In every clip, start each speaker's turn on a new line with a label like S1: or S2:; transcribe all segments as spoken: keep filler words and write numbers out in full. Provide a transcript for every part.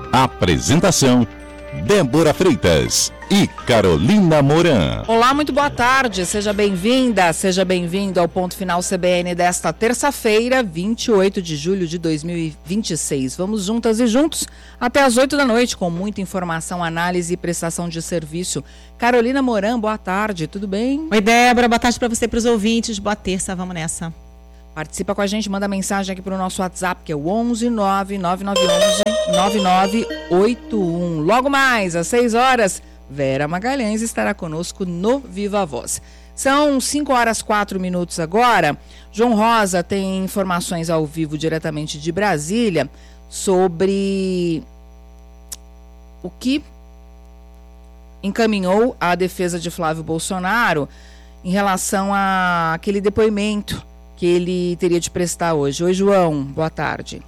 S1: Apresentação: Débora Freitas e Carolina Moran.
S2: Olá, muito boa tarde, seja bem-vinda, seja bem-vindo ao Ponto Final C B N desta terça-feira, vinte e oito de julho de dois mil e vinte e seis. Vamos juntas e juntos até às oito da noite com muita informação, análise e prestação de serviço. Carolina Moran, boa tarde, tudo bem?
S3: Oi, Débora, boa tarde para você e para os ouvintes, boa terça, vamos nessa.
S2: Participa com a gente, manda mensagem aqui para o nosso WhatsApp, que é o onze nove nove nove um um nove nove oito um. Logo mais, às seis horas, Vera Magalhães estará conosco no Viva Voz. São cinco horas e quatro minutos agora. João Rosa tem informações ao vivo diretamente de Brasília sobre o que encaminhou a defesa de Flávio Bolsonaro em relação àquele depoimento que ele teria de prestar hoje. Oi, João, boa tarde.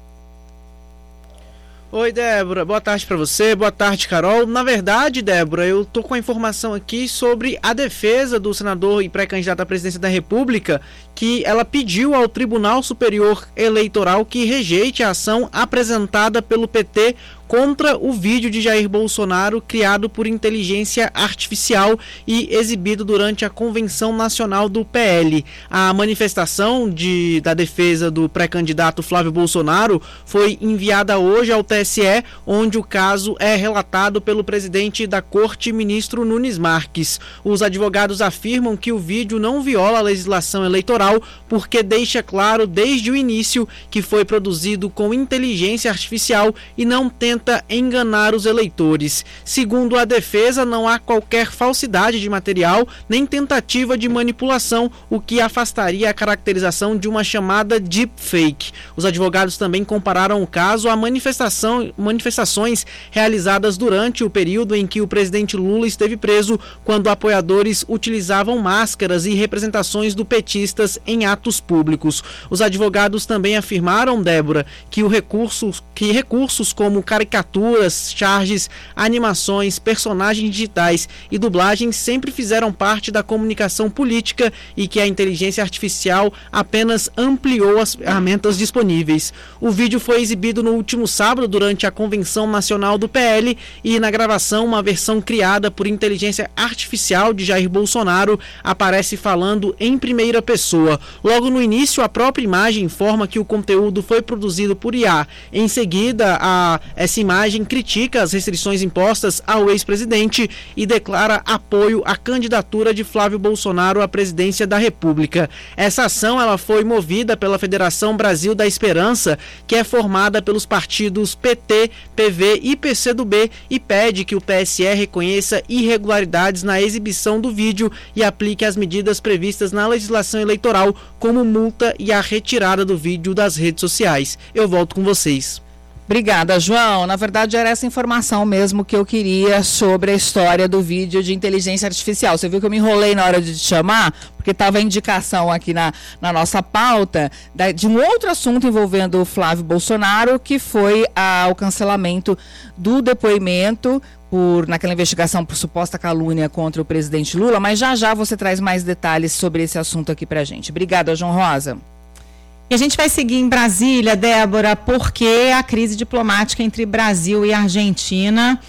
S4: Oi, Débora, boa tarde para você, boa tarde, Carol. Na verdade, Débora, eu tô com a informação aqui sobre a defesa do senador e pré-candidato à presidência da República, que ela pediu ao Tribunal Superior Eleitoral que rejeite a ação apresentada pelo P T contra o vídeo de Jair Bolsonaro criado por inteligência artificial e exibido durante a Convenção Nacional do P L. A manifestação de, da defesa do pré-candidato Flávio Bolsonaro foi enviada hoje ao T S E, onde o caso é relatado pelo presidente da Corte, ministro Nunes Marques. Os advogados afirmam que o vídeo não viola a legislação eleitoral porque deixa claro desde o início que foi produzido com inteligência artificial e não tenta enganar os eleitores. Segundo a defesa, não há qualquer falsidade de material nem tentativa de manipulação, o que afastaria a caracterização de uma chamada deepfake. Os advogados também compararam o caso a manifestação, manifestações realizadas durante o período em que o presidente Lula esteve preso, quando apoiadores utilizavam máscaras e representações do petistas em atos públicos. Os advogados também afirmaram, Débora, que, o recurso, que recursos como caricaturas, charges, animações, personagens digitais e dublagens sempre fizeram parte da comunicação política e que a inteligência artificial apenas ampliou as ferramentas disponíveis. O vídeo foi exibido no último sábado durante a Convenção Nacional do P L e na gravação uma versão criada por inteligência artificial de Jair Bolsonaro aparece falando em primeira pessoa. Logo no início, a própria imagem informa que o conteúdo foi produzido por I A. Em seguida, a essa imagem critica as restrições impostas ao ex-presidente e declara apoio à candidatura de Flávio Bolsonaro à presidência da República. Essa ação ela foi movida pela Federação Brasil da Esperança, que é formada pelos partidos P T, P V e P C do B, e pede que o T S E reconheça irregularidades na exibição do vídeo e aplique as medidas previstas na legislação eleitoral, como multa e a retirada do vídeo das redes sociais. Eu volto com vocês.
S2: Obrigada, João. Na verdade, era essa informação mesmo que eu queria sobre a história do vídeo de inteligência artificial. Você viu que eu me enrolei na hora de te chamar, porque estava a indicação aqui na, na nossa pauta da, de um outro assunto envolvendo o Flávio Bolsonaro, que foi a, o cancelamento do depoimento por, naquela investigação por suposta calúnia contra o presidente Lula. Mas já já você traz mais detalhes sobre esse assunto aqui pra gente. Obrigada, João Rosa.
S3: E a gente vai seguir em Brasília, Débora, porque a crise diplomática entre Brasil e Argentina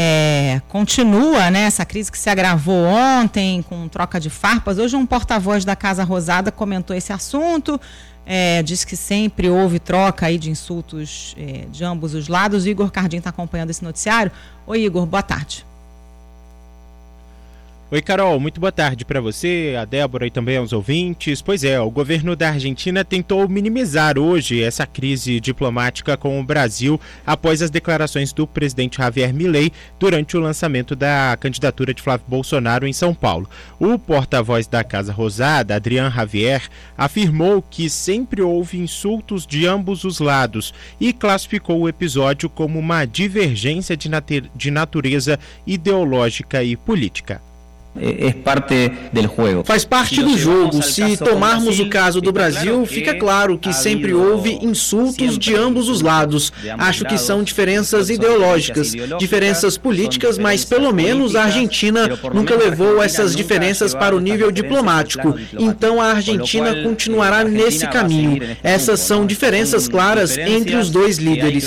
S3: é, continua, né? Essa crise que se agravou ontem com troca de farpas. Hoje um porta-voz da Casa Rosada comentou esse assunto, é, diz que sempre houve troca aí de insultos é, de ambos os lados. O Igor Cardim está acompanhando esse noticiário. Oi, Igor, boa tarde.
S5: Oi, Carol, muito boa tarde para você, a Débora e também aos ouvintes. Pois é, o governo da Argentina tentou minimizar hoje essa crise diplomática com o Brasil após as declarações do presidente Javier Milei durante o lançamento da candidatura de Flávio Bolsonaro em São Paulo. O porta-voz da Casa Rosada, Adrián Javier, afirmou que sempre houve insultos de ambos os lados e classificou o episódio como uma divergência de, nat- de natureza ideológica e política.
S6: É parte do jogo.
S4: Faz parte do jogo. Se tomarmos o caso do Brasil, fica claro que sempre houve insultos de ambos os lados. Acho que são diferenças ideológicas, diferenças políticas, mas pelo menos a Argentina nunca levou essas diferenças para o nível diplomático. Então a Argentina continuará nesse caminho. Essas são diferenças claras entre os dois líderes.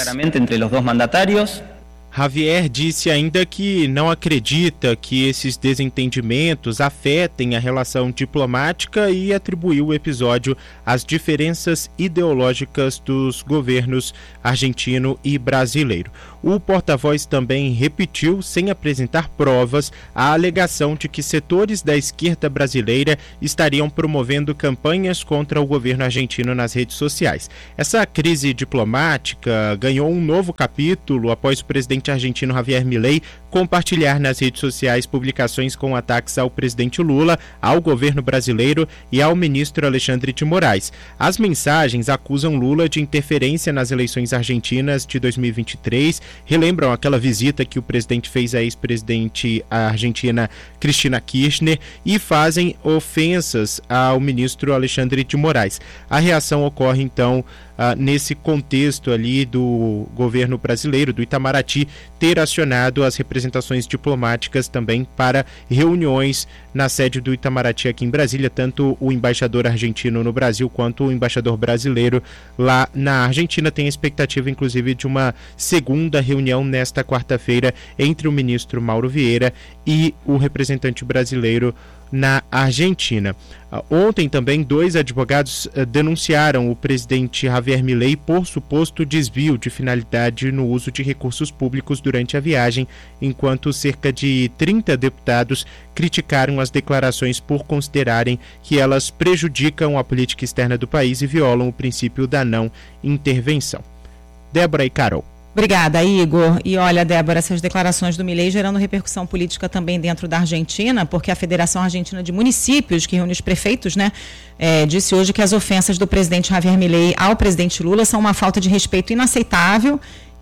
S5: Javier disse ainda que não acredita que esses desentendimentos afetem a relação diplomática e atribuiu o episódio às diferenças ideológicas dos governos argentino e brasileiro. O porta-voz também repetiu, sem apresentar provas, a alegação de que setores da esquerda brasileira estariam promovendo campanhas contra o governo argentino nas redes sociais. Essa crise diplomática ganhou um novo capítulo após o presidente argentino Javier Milei compartilhar nas redes sociais publicações com ataques ao presidente Lula, ao governo brasileiro e ao ministro Alexandre de Moraes. As mensagens acusam Lula de interferência nas eleições argentinas de dois mil e vinte e três, relembram aquela visita que o presidente fez à ex-presidente argentina Cristina Kirchner e fazem ofensas ao ministro Alexandre de Moraes. A reação ocorre então Uh, nesse contexto ali do governo brasileiro, do Itamaraty, ter acionado as representações diplomáticas também para reuniões na sede do Itamaraty aqui em Brasília, tanto o embaixador argentino no Brasil quanto o embaixador brasileiro lá na Argentina. Tem a expectativa, inclusive, de uma segunda reunião nesta quarta-feira entre o ministro Mauro Vieira e o representante brasileiro na Argentina. Ontem também dois advogados uh, denunciaram o presidente Javier Milei por suposto desvio de finalidade no uso de recursos públicos durante a viagem, enquanto cerca de trinta deputados criticaram as declarações por considerarem que elas prejudicam a política externa do país e violam o princípio da não intervenção. Débora e Carol.
S3: Obrigada, Igor. E olha, Débora, essas declarações do Milei gerando repercussão política também dentro da Argentina, porque a Federação Argentina de Municípios, que reúne os prefeitos, né, é, disse hoje que as ofensas do presidente Javier Milei ao presidente Lula são uma falta de respeito inaceitável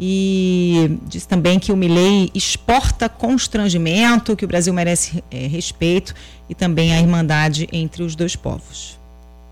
S3: e disse também que o Milei exporta constrangimento, que o Brasil merece é, respeito e também a irmandade entre os dois povos.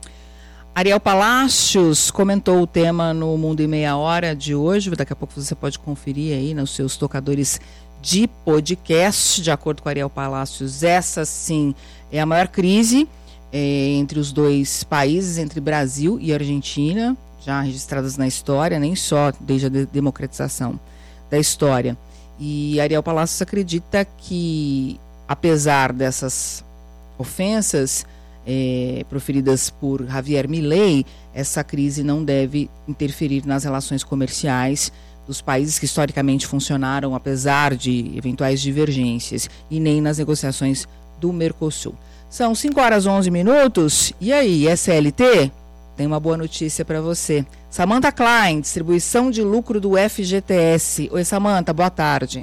S2: Ariel Palacios comentou o tema no Mundo em Meia Hora de hoje. Daqui a pouco você pode conferir aí nos seus tocadores de podcast. De acordo com Ariel Palacios, essa sim é a maior crise é, entre os dois países, entre Brasil e Argentina, já registradas na história, nem só desde a de- democratização da história. E Ariel Palacios acredita que, apesar dessas ofensas É, proferidas por Javier Milei, essa crise não deve interferir nas relações comerciais dos países que historicamente funcionaram, apesar de eventuais divergências, e nem nas negociações do Mercosul. São cinco horas e onze minutos, e aí, S L T? Tem uma boa notícia para você. Samantha Klein, distribuição de lucro do F G T S. Oi, Samantha, boa tarde.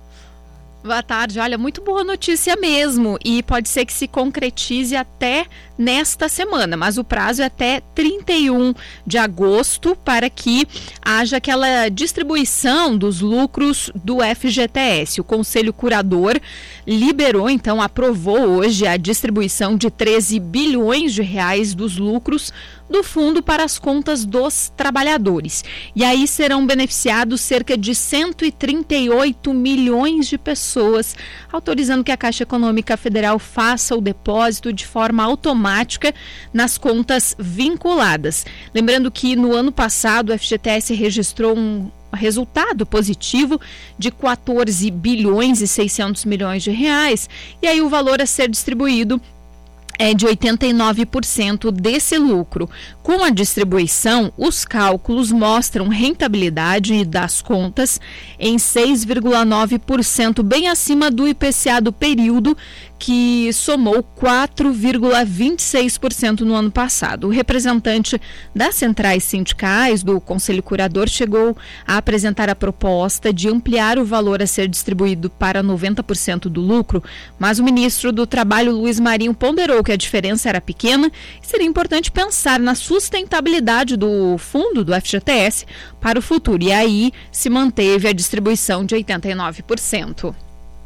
S7: Boa tarde, olha, muito boa notícia mesmo, e pode ser que se concretize até nesta semana, mas o prazo é até trinta e um de agosto para que haja aquela distribuição dos lucros do F G T S. O Conselho Curador liberou, então, aprovou hoje a distribuição de treze bilhões de reais dos lucros do fundo para as contas dos trabalhadores. E aí serão beneficiados cerca de cento e trinta e oito milhões de pessoas, autorizando que a Caixa Econômica Federal faça o depósito de forma automática nas contas vinculadas. Lembrando que no ano passado o F G T S registrou um resultado positivo de quatorze bilhões e seiscentos milhões de reais, e aí o valor a ser distribuído é de oitenta e nove por cento desse lucro. Com a distribuição, os cálculos mostram rentabilidade das contas em seis vírgula nove por cento, bem acima do I P C A do período, que somou quatro vírgula vinte e seis por cento no ano passado. O representante das centrais sindicais do Conselho Curador chegou a apresentar a proposta de ampliar o valor a ser distribuído para noventa por cento do lucro, mas o ministro do Trabalho, Luiz Marinho, ponderou que a diferença era pequena e seria importante pensar na sustentabilidade do fundo do F G T S para o futuro. E aí se manteve a distribuição de oitenta e nove por cento.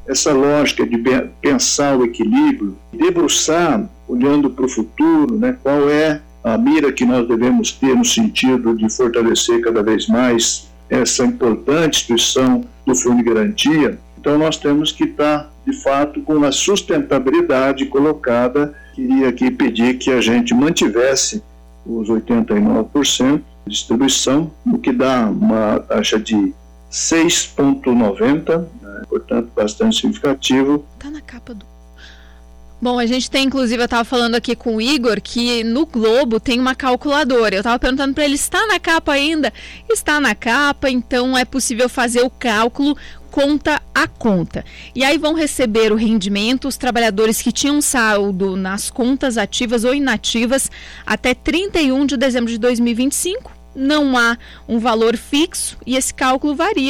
S8: essa lógica de pensar o equilíbrio, debruçar, olhando para o futuro, né, qual é a mira que nós devemos ter no sentido de fortalecer cada vez mais essa importante instituição do Fundo de Garantia. Então nós temos que estar, de fato, com a sustentabilidade colocada. Queria aqui pedir que a gente mantivesse os oitenta e nove por cento de distribuição, o que dá uma taxa de seis vírgula noventa, né, portanto bastante significativo.
S7: Tá na capa do... Bom, a gente tem, inclusive, eu estava falando aqui com o Igor, que no Globo tem uma calculadora. Eu estava perguntando para ele, está na capa ainda? Está na capa, então é possível fazer o cálculo conta a conta. E aí vão receber o rendimento os trabalhadores que tinham saldo nas contas ativas ou inativas até trinta e um de dezembro de dois mil e vinte e cinco. Não há um valor fixo e esse cálculo varia